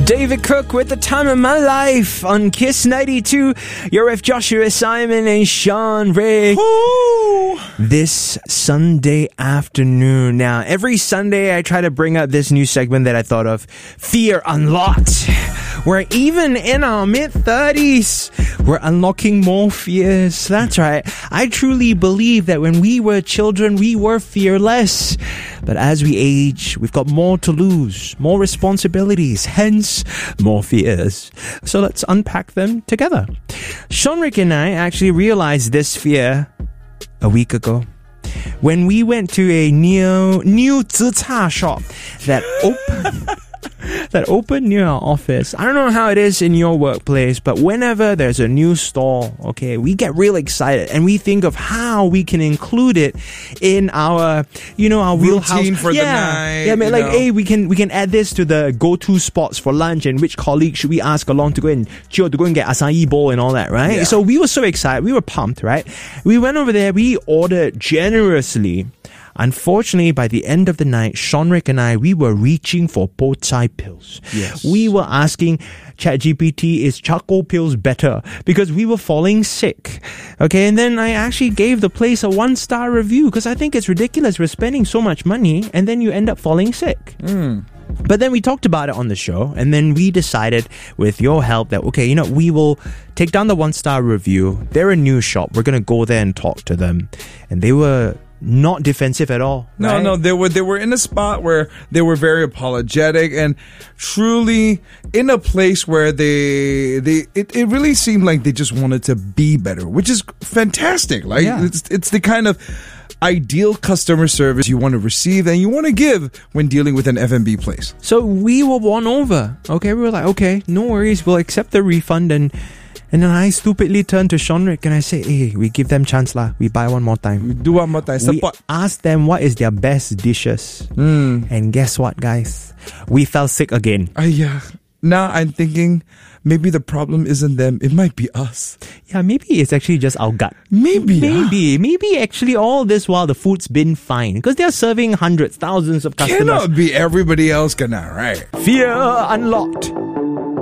David Cook with The Time of My Life on Kiss 92. You're with Joshua, Simon, and Sean Ray. Ooh. This Sunday afternoon. Now, every Sunday I try to bring up this new segment that I thought of, Fear Unlocked. Where even in our mid-30s, we're unlocking more fears. That's right. I truly believe that when we were children, we were fearless. But as we age, we've got more to lose, more responsibilities, hence more fears. So let's unpack them together. Sean, Rick, and I actually realized this fear a week ago when we went to a new Zi Cha shop that opened near our office. I don't know how it is in your workplace, but whenever there's a new store, okay, we get real excited and we think of how we can include it in our, our wheelhouse routine for the night. Yeah, I mean, like, hey, we can add this to the go-to spots for lunch, and which colleague should we ask along to go and get acai bowl and all that, right? Yeah. So we were so excited, we were pumped, right? We went over there, we ordered generously. Unfortunately, by the end of the night, Sean, Rick, and I, we were reaching for po chai pills. Yes. We were asking ChatGPT, is charcoal pills better? Because we were falling sick. Okay, and then I actually gave the place a 1-star review because I think it's ridiculous. We're spending so much money and then you end up falling sick. But then we talked about it on the show, and then we decided with your help that, okay, we will take down the 1-star review. They're a new shop. We're going to go there and talk to them. And they were not defensive at all. Right? No, they were in a spot where they were very apologetic and truly in a place where it really seemed like they just wanted to be better, which is fantastic. Like, Yeah. it's the kind of ideal customer service you want to receive and you want to give when dealing with an F&B place. So we were won over. Okay, we were like, okay, no worries, we'll accept the refund. And then I stupidly turned to Sean Rick and I say, hey, we give them chance lah. We buy one more time. Do one more time. We Support. asked them what is their best dishes. And guess what, guys? We fell sick again. Yeah. Now I'm thinking maybe the problem isn't them. It might be us. Yeah, maybe it's actually just our gut. Maybe actually all this while the food's been fine. Because they're serving hundreds, thousands of customers. Cannot be everybody else gonna, right? Fear Unlocked.